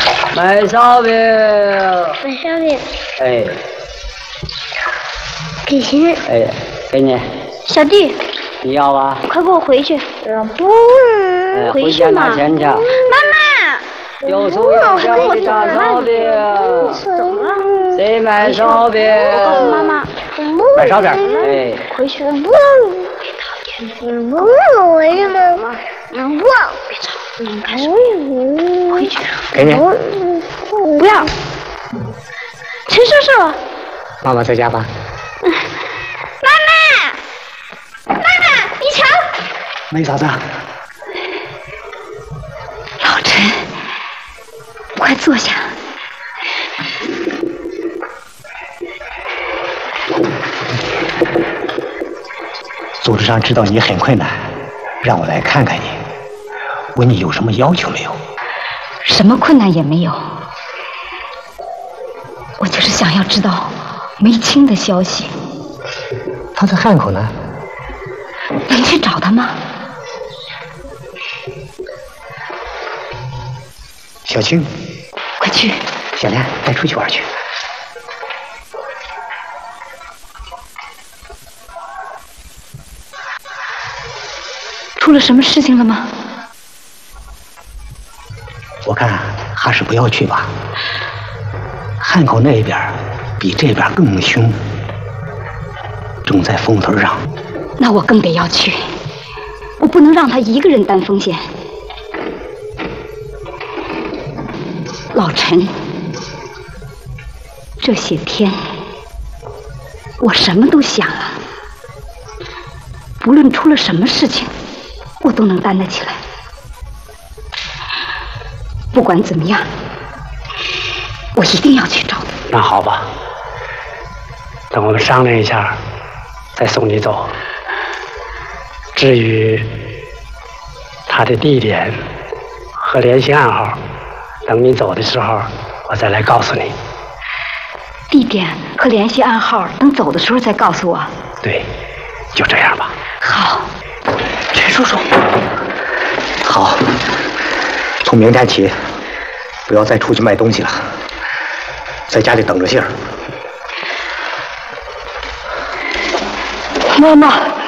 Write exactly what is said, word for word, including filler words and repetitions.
买烧饼。 买烧饼。 哎。 给钱。 哎，给你。 小弟。 你要吧？ 快给我回去。不。 哎、 回去嘛。 拿钱去。 妈妈。 有手有脚的大烧饼。 怎么了？ 谁买烧饼？ 我告诉妈妈。 买烧饼。哎。 回去。不。不，为什么？不。别吵。嗯，开始。回去。 给你。 不要。谁说是我？ 妈妈在家吧？ 妈妈，妈妈，你瞧。 没啥子。 老陈，快坐下。 组织上知道你很困难，让我来看看你，问你有什么要求没有？ 什么困难也没有，我就是想要知道梅青的消息。 他在汉口呢。 能去找他吗？ 小青， 快去。 小莲，带出去玩去。 出了什么事情了吗？ 我看还是不要去吧。汉口那边比这边更凶，正在风头上。 那我更得要去，我不能让他一个人担风险。老陈，这些天我什么都想了，不论出了什么事情，我都能担得起来。不管怎么样，我一定要去找他。 那好吧，等我们商量一下，再送你走。至于他的地点和联系暗号，等你走的时候，我再来告诉你。 地点和联系暗号，等走的时候再告诉我。 对，就这样吧。 好， 陈叔叔。好，从明天起，不要再出去卖东西了，在家里等着信儿。 妈妈。